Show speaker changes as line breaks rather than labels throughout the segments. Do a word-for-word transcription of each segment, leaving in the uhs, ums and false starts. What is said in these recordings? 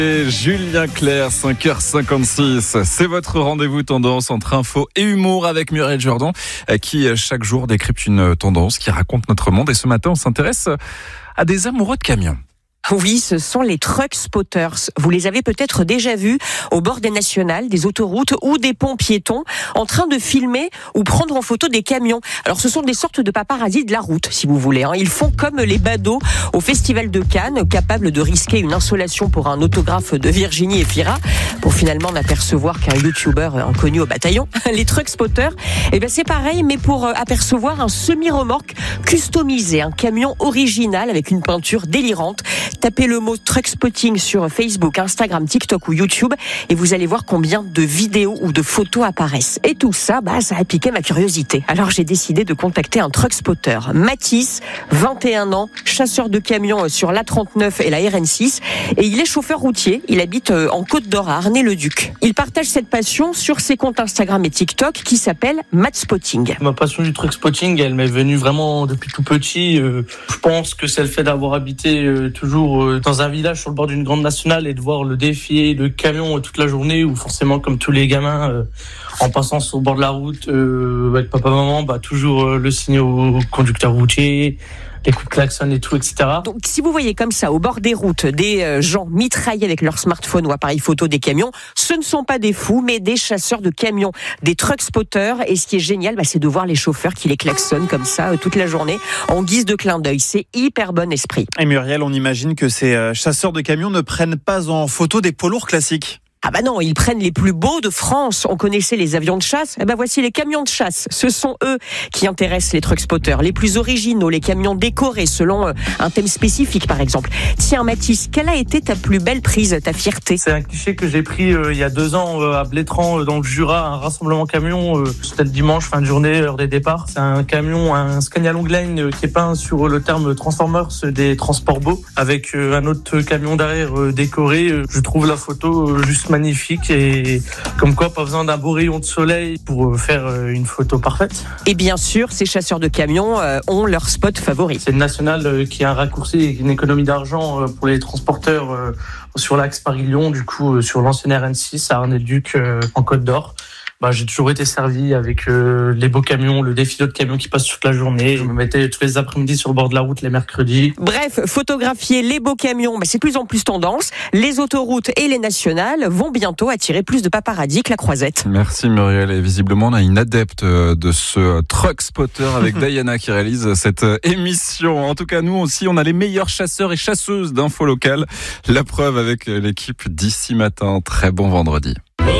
Et Julien Clerc, cinq heures cinquante-six. C'est votre rendez-vous tendance entre info et humour avec Muriel Jourdan qui chaque jour décrypte une tendance qui raconte notre monde. Et ce matin, on s'intéresse à des amoureux de camions.
Oui, ce sont les truck spotters. Vous les avez peut-être déjà vus au bord des nationales, des autoroutes ou des ponts piétons en train de filmer ou prendre en photo des camions. Alors ce sont des sortes de paparazzis de la route, si vous voulez. Ils font comme les badauds au Festival de Cannes, capables de risquer une insolation pour un autographe de Virginie Efira pour finalement n'apercevoir qu'un youtubeur inconnu au bataillon. Les truck spotters, eh ben c'est pareil, mais pour apercevoir un semi-remorque customisé, un camion original avec une peinture délirante. Tapez le mot truck spotting sur Facebook, Instagram, TikTok ou YouTube et vous allez voir combien de vidéos ou de photos apparaissent. Et tout ça, bah, ça a piqué ma curiosité. Alors j'ai décidé de contacter un truck spotter. Mathis, vingt et un ans, chasseur de camions sur l'A trente-neuf et la R N six et il est chauffeur routier. Il habite en Côte d'Or à Arnay-le-Duc. Il partage cette passion sur ses comptes Instagram et TikTok qui s'appelle Math Spotting.
Ma passion du truck spotting, elle m'est venue vraiment depuis tout petit. Je pense que c'est le fait d'avoir habité toujours dans un village sur le bord d'une grande nationale et de voir le défiler le camion toute la journée où forcément comme tous les gamins euh, en passant sur le bord de la route euh, avec papa maman bah toujours euh, le signe au conducteur routier, les coups de klaxon et tout, et cetera.
Donc, si vous voyez comme ça, au bord des routes, des euh, gens mitraillés avec leur smartphone ou appareil photo des camions, ce ne sont pas des fous, mais des chasseurs de camions, des truck spotters. Et ce qui est génial, bah, c'est de voir les chauffeurs qui les klaxonnent comme ça euh, toute la journée, en guise de clin d'œil. C'est hyper bon esprit.
Et Muriel, on imagine que ces euh, chasseurs de camions ne prennent pas en photo des poids lourds classiques.
Ah bah non, ils prennent les plus beaux de France. On connaissait les avions de chasse. Eh ben voici les camions de chasse. Ce sont eux qui intéressent les truck spotters. Les plus originaux, les camions décorés selon un thème spécifique par exemple. Tiens Mathis, quelle a été ta plus belle prise, ta fierté ?
C'est un cliché que j'ai pris euh, il y a deux ans euh, à Blétrand euh, dans le Jura, un rassemblement camion. Euh, c'était le dimanche, fin de journée, heure des départs. C'est un camion, un Scania Longline euh, qui est peint sur le terme Transformers des transports beaux avec euh, un autre camion derrière euh, décoré. Euh, je trouve la photo euh, juste magnifique et comme quoi pas besoin d'un beau rayon de soleil pour faire une photo parfaite.
Et bien sûr, ces chasseurs de camions euh, ont leur spot favori.
C'est une nationale qui a un raccourci et une économie d'argent pour les transporteurs euh, sur l'axe Paris-Lyon, du coup euh, sur l'ancienne R N six à Arnay-le-Duc euh, en Côte d'Or. Bah, j'ai toujours été servi avec euh, les beaux camions, le défilé de camions qui passent toute la journée. Je me mettais tous les après-midi sur le bord de la route les mercredis.
Bref, photographier les beaux camions, bah, c'est de plus en plus tendance. Les autoroutes et les nationales vont bientôt attirer plus de paparazzis que la croisette.
Merci Muriel. Et visiblement, on a une adepte de ce truck spotter avec Diana qui réalise cette émission. En tout cas, nous aussi, on a les meilleurs chasseurs et chasseuses d'infos locales. La preuve avec l'équipe d'ici matin. Très bon vendredi.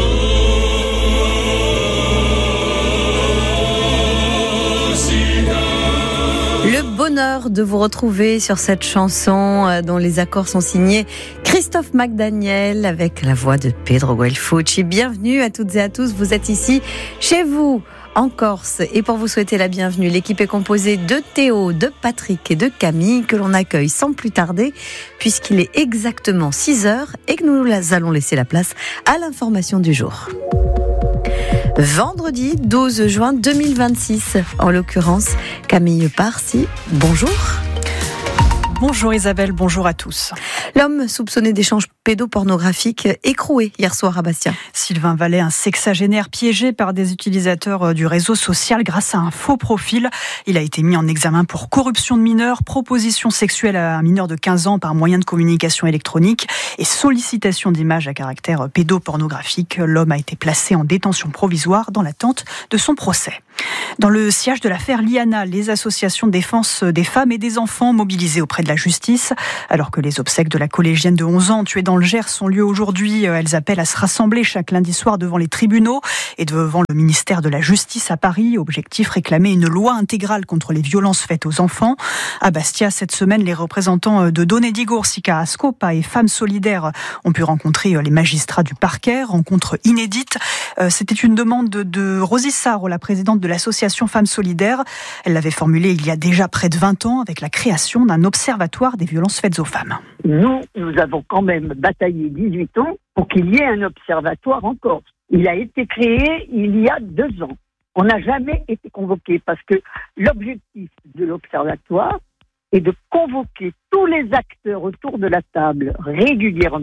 Le bonheur de vous retrouver sur cette chanson dont les accords sont signés Christophe McDaniel avec la voix de Pedro Guelfucci. Bienvenue à toutes et à tous, vous êtes ici chez vous en Corse et pour vous souhaiter la bienvenue, l'équipe est composée de Théo, de Patrick et de Camille que l'on accueille sans plus tarder puisqu'il est exactement six heures et que nous allons laisser la place à l'information du jour. Vendredi douze juin deux mille vingt-six, en l'occurrence Camille Parsi, bonjour.
Bonjour Isabelle, bonjour à tous.
L'homme soupçonné d'échanges pédopornographiques écroué hier soir à Bastia.
Sylvain Vallet, un sexagénaire piégé par des utilisateurs du réseau social grâce à un faux profil. Il a été mis en examen pour corruption de mineurs, proposition sexuelle à un mineur de quinze ans par moyen de communication électronique et sollicitation d'images à caractère pédopornographique. L'homme a été placé en détention provisoire dans l'attente de son procès. Dans le siège de l'affaire Liana, les associations de défense des femmes et des enfants mobilisées auprès de la justice. Alors que les obsèques de la collégienne de onze ans tuée dans le Gers ont lieu aujourd'hui, elles appellent à se rassembler chaque lundi soir devant les tribunaux et devant le ministère de la Justice à Paris. Objectif, réclamer une loi intégrale contre les violences faites aux enfants. À Bastia, cette semaine, les représentants de Donedi Gorsika, Ascopa et Femmes Solidaires ont pu rencontrer les magistrats du parquet. Rencontre inédite. C'était une demande de Rosie Sarro, la présidente de l'association Femmes Solidaires. Elle l'avait formulée il y a déjà près de vingt ans avec la création d'un observatoire des violences faites aux femmes.
Nous, nous avons quand même bataillé dix-huit ans pour qu'il y ait un observatoire en Corse. Il a été créé il y a deux ans. On n'a jamais été convoqué parce que l'objectif de l'observatoire est de convoquer tous les acteurs autour de la table régulièrement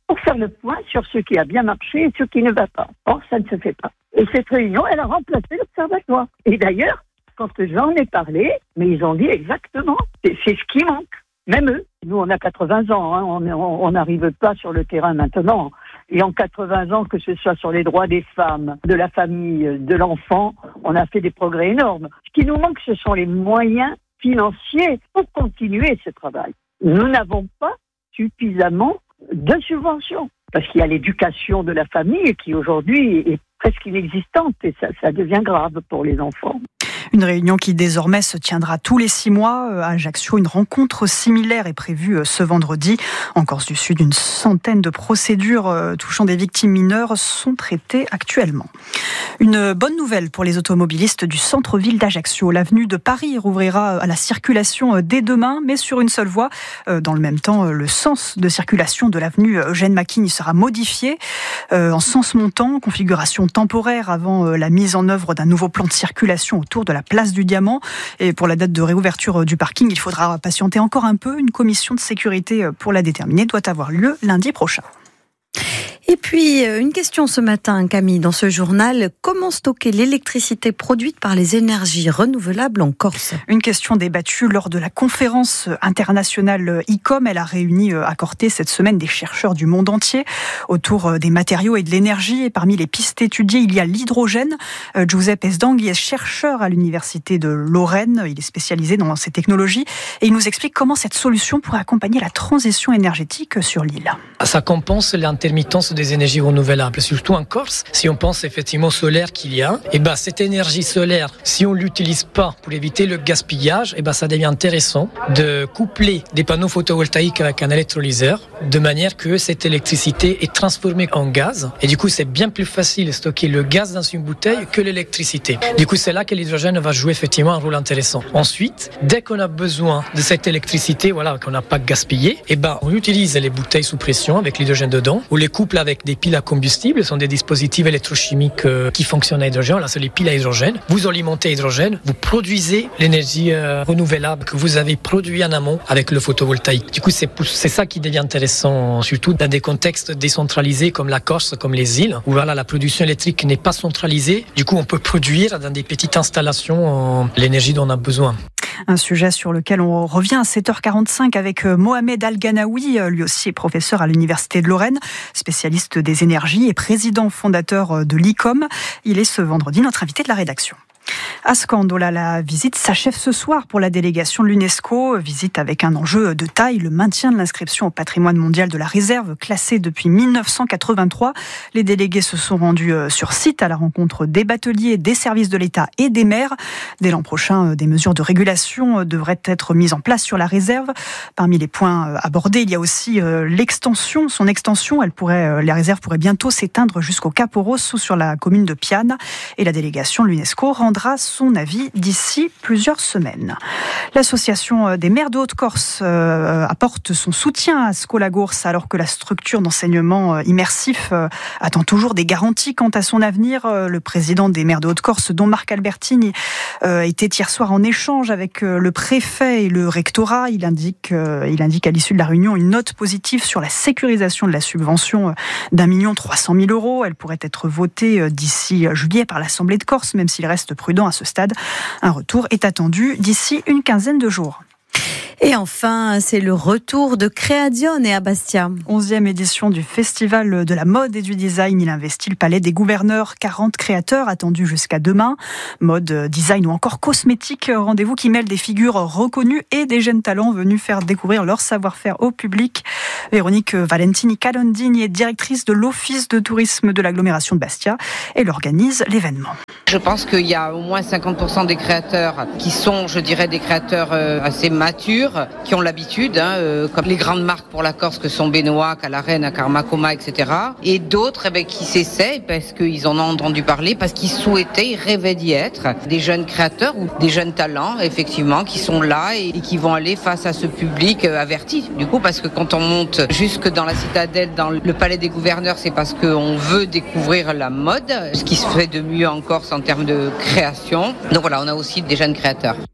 pour faire le point sur ce qui a bien marché et ce qui ne va pas. Or, ça ne se fait pas. Et cette réunion, elle a remplacé l'observatoire. Et d'ailleurs, quand j'en ai parlé, mais ils ont dit exactement, c'est, c'est ce qui manque. Même eux. Nous, on a quatre-vingts ans, hein, on n'arrive pas sur le terrain maintenant. Et en quatre-vingts ans, que ce soit sur les droits des femmes, de la famille, de l'enfant, on a fait des progrès énormes. Ce qui nous manque, ce sont les moyens financiers pour continuer ce travail. Nous n'avons pas suffisamment de subventions. Parce qu'il y a l'éducation de la famille qui aujourd'hui est presque inexistante et ça, ça devient grave pour les enfants.
Une réunion qui désormais se tiendra tous les six mois. À Ajaccio, une rencontre similaire est prévue ce vendredi. En Corse du Sud, une centaine de procédures touchant des victimes mineures sont traitées actuellement. Une bonne nouvelle pour les automobilistes du centre-ville d'Ajaccio. L'avenue de Paris rouvrira à la circulation dès demain, mais sur une seule voie. Dans le même temps, le sens de circulation de l'avenue Eugène Maquigny sera modifié en sens montant, configuration temporaire avant la mise en œuvre d'un nouveau plan de circulation autour de la place du Diamant. Et pour la date de réouverture du parking, il faudra patienter encore un peu. Une commission de sécurité pour la déterminer doit avoir lieu lundi prochain.
Et puis, une question ce matin, Camille, dans ce journal. Comment stocker l'électricité produite par les énergies renouvelables en Corse ?
Une question débattue lors de la conférence internationale I C O M. Elle a réuni à Corté cette semaine des chercheurs du monde entier autour des matériaux et de l'énergie. Et parmi les pistes étudiées, il y a l'hydrogène. Giuseppe Esdangui est chercheur à l'université de Lorraine. Il est spécialisé dans ces technologies. Et il nous explique comment cette solution pourrait accompagner la transition énergétique sur l'île.
Ça compense l'intermittence des énergies renouvelables, surtout en Corse. Si on pense effectivement au solaire qu'il y a, et ben cette énergie solaire, si on l'utilise pas pour éviter le gaspillage, et ben ça devient intéressant de coupler des panneaux photovoltaïques avec un électrolyseur, de manière que cette électricité est transformée en gaz. Et du coup, c'est bien plus facile de stocker le gaz dans une bouteille que l'électricité. Du coup, c'est là que l'hydrogène va jouer effectivement un rôle intéressant. Ensuite, dès qu'on a besoin de cette électricité, voilà, qu'on n'a pas gaspillé, et ben on utilise les bouteilles sous pression avec l'hydrogène dedans, ou les couple avec des piles à combustible. Ce sont des dispositifs électrochimiques euh, qui fonctionnent à hydrogène. Là, c'est les piles à hydrogène. Vous alimentez à hydrogène, vous produisez l'énergie euh, renouvelable que vous avez produit en amont avec le photovoltaïque. Du coup, c'est, c'est ça qui devient intéressant, surtout dans des contextes décentralisés comme la Corse, comme les îles, où voilà, la production électrique n'est pas centralisée. Du coup, on peut produire dans des petites installations euh, l'énergie dont on a besoin.
Un sujet sur lequel on revient à sept heures quarante-cinq avec Mohamed Al-Ganaoui, lui aussi est professeur à l'université de Lorraine, spécialiste des énergies et président fondateur de l'I C O M. Il est ce vendredi notre invité de la rédaction. À Scandola, la visite s'achève ce soir pour la délégation de l'UNESCO. Visite avec un enjeu de taille, le maintien de l'inscription au patrimoine mondial de la réserve, classée depuis dix-neuf cent quatre-vingt-trois. Les délégués se sont rendus sur site à la rencontre des bateliers, des services de l'État et des maires. Dès l'an prochain, des mesures de régulation devraient être mises en place sur la réserve. Parmi les points abordés, il y a aussi l'extension. Son extension, elle pourrait, les réserves pourraient bientôt s'éteindre jusqu'au Cap Rosso sur la commune de Piane. Et la délégation de l'UNESCO rendra son avis d'ici plusieurs semaines. L'association des maires de Haute-Corse euh, apporte son soutien à Scolagours alors que la structure d'enseignement immersif euh, attend toujours des garanties quant à son avenir. Euh, le président des maires de Haute-Corse, dont Marc Albertini, euh, était hier soir en échange avec euh, le préfet et le rectorat. Il indique, euh, il indique à l'issue de la réunion une note positive sur la sécurisation de la subvention d'un million trois cent mille euros. Elle pourrait être votée d'ici juillet par l'Assemblée de Corse, même s'il reste prudent à ce stade. Un retour est attendu d'ici une quinzaine de jours.
Et enfin, c'est le retour de Créadione à Bastia.
onzième édition du Festival de la mode et du design. Il investit le Palais des Gouverneurs. quarante créateurs attendus jusqu'à demain. Mode, design ou encore cosmétique. Rendez-vous qui mêle des figures reconnues et des jeunes talents venus faire découvrir leur savoir-faire au public. Véronique Valentini Calondini est directrice de l'Office de tourisme de l'agglomération de Bastia. Elle organise l'événement.
Je pense qu'il y a au moins cinquante pour cent des créateurs qui sont, je dirais, des créateurs assez matures, qui ont l'habitude, hein, euh, comme les grandes marques pour la Corse que sont Benoît, Calarène, Karmakoma, et cetera. Et d'autres eh ben, qui s'essaient parce qu'ils en ont entendu parler, parce qu'ils souhaitaient, ils rêvaient d'y être. Des jeunes créateurs ou des jeunes talents, effectivement, qui sont là et, et qui vont aller face à ce public euh, averti. Du coup, parce que quand on monte jusque dans la citadelle, dans le Palais des Gouverneurs, c'est parce qu'on veut découvrir la mode, ce qui se fait de mieux en Corse en termes de création. Donc voilà, on a aussi des jeunes créateurs.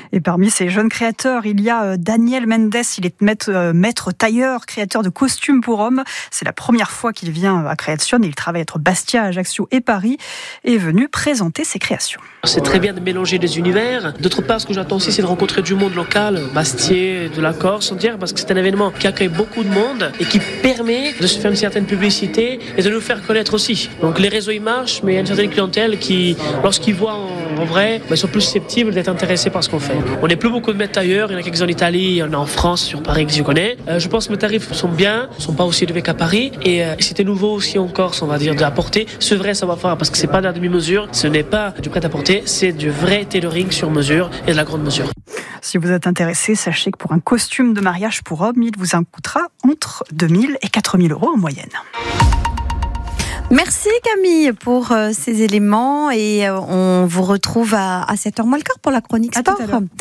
Et parmi ces jeunes créateurs, il y a Daniel Mendes. Il est maître, euh, maître tailleur, créateur de costumes pour hommes. C'est la première fois qu'il vient à Création et il travaille entre Bastia, Ajaccio et Paris et est venu présenter ses créations.
C'est très bien de mélanger des univers. D'autre part, ce que j'attends aussi, c'est de rencontrer du monde local, Bastiais, de la Corse, on dirait, parce que c'est un événement qui accueille beaucoup de monde et qui permet de se faire une certaine publicité et de nous faire connaître aussi. Donc les réseaux, ils marchent, mais il y a une certaine clientèle qui, lorsqu'ils voient en, en vrai, bah, ils sont plus susceptibles d'être intéressés par ce qu'on fait. On n'est plus beaucoup de maîtres tailleurs, il y en a quelques-uns en Italie, il y en a en France, sur Paris, que je connais. Euh, je pense que mes tarifs sont bien, ne sont pas aussi élevés qu'à Paris. Et euh, c'était nouveau aussi en Corse, on va dire, d'apporter ce vrai savoir-faire, parce que c'est pas de la demi-mesure, ce n'est pas du prêt-à-porter, c'est du vrai tailoring sur mesure et de la grande mesure.
Si vous êtes intéressé, sachez que pour un costume de mariage pour homme, il vous en coûtera entre deux mille et quatre mille euros en moyenne.
Merci Camille pour euh, ces éléments et euh, on vous retrouve à, à sept heures moins le quart pour la chronique sport.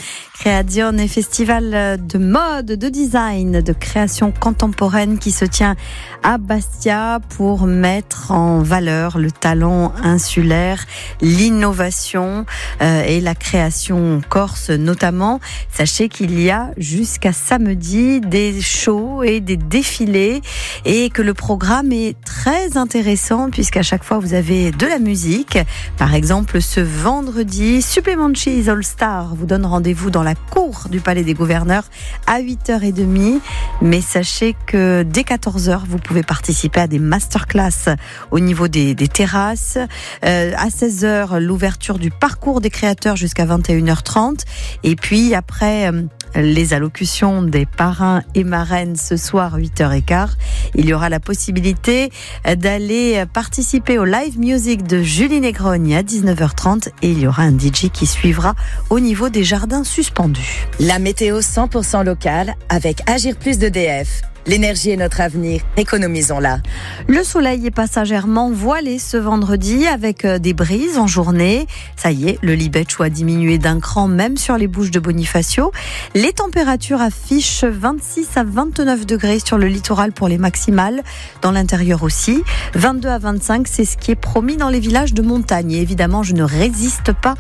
Création et festival de mode, de design, de création contemporaine qui se tient à Bastia pour mettre en valeur le talent insulaire, l'innovation euh, et la création corse notamment. Sachez qu'il y a jusqu'à samedi des shows et des défilés et que le programme est très intéressant puisqu'à chaque fois vous avez de la musique. Par exemple, ce vendredi, Supplément de Cheese All Star vous donne rendez-vous dans la cour du Palais des Gouverneurs à huit heures trente. Mais sachez que dès quatorze heures, vous pouvez participer à des masterclass au niveau des, des terrasses. Euh, à seize heures, l'ouverture du parcours des créateurs jusqu'à vingt et une heures trente. Et puis après euh, les allocutions des parrains et marraines ce soir huit heures quinze, il y aura la possibilité d'aller participer au live music de Julie Negroni à dix-neuf heures trente et il y aura un D J qui suivra au niveau des jardins suspendus.
La météo cent pour cent locale avec Agir Plus d'E D F. L'énergie est notre avenir, économisons-la.
Le soleil est passagèrement voilé ce vendredi avec des brises en journée. Ça y est, le Libeccio a diminué d'un cran même sur les Bouches de Bonifacio. Les températures affichent vingt-six à vingt-neuf degrés sur le littoral pour les maximales, dans l'intérieur aussi. vingt-deux à vingt-cinq, c'est ce qui est promis dans les villages de montagne. Et évidemment, je ne résiste pas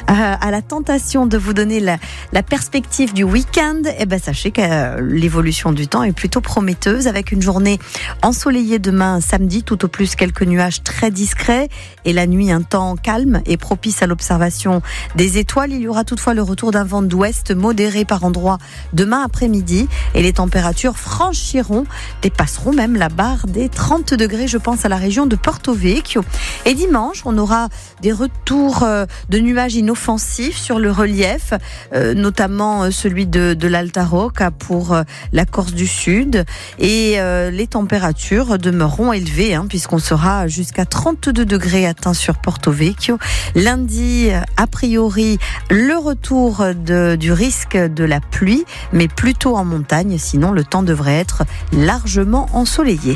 à la tentation de vous donner la, la perspective du week-end. Eh ben, sachez que l'évolution du temps est plutôt prometteuse avec une journée ensoleillée demain samedi, tout au plus quelques nuages très discrets et la nuit un temps calme et propice à l'observation des étoiles. Il y aura toutefois le retour d'un vent d'ouest modéré par endroits demain après-midi et les températures franchiront, dépasseront même la barre des trente degrés, je pense à la région de Porto Vecchio. Et dimanche, on aura des retours de nuages inoffensifs sur le relief, notamment celui de, de l'Alta Rocca pour la Corse du Sud. Et euh, les températures demeureront élevées hein, puisqu'on sera jusqu'à trente-deux degrés atteints sur Porto Vecchio. Lundi, a priori, le retour de, du risque de la pluie, mais plutôt en montagne, sinon le temps devrait être largement ensoleillé.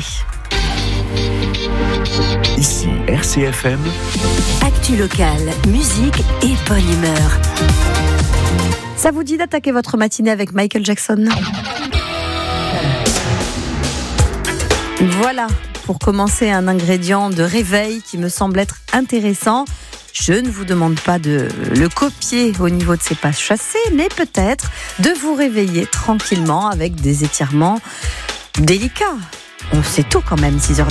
Ici R C F M.
Actu locale, musique et bonne humeur.
Ça vous dit d'attaquer votre matinée avec Michael Jackson ? Voilà, pour commencer, un ingrédient de réveil qui me semble être intéressant. Je ne vous demande pas de le copier au niveau de ses pas chassés, mais peut-être de vous réveiller tranquillement avec des étirements délicats. On sait tout quand même, six heures.